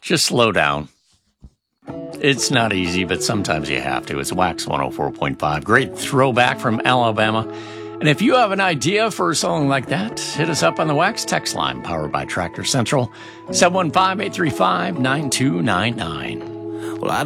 Just slow down. It's not easy, but sometimes you have to. It's Wax 104.5. Great throwback from Alabama. And if you have an idea for a song like that, hit us up on the Wax text line, powered by Tractor Central, 715-835-9299. Well,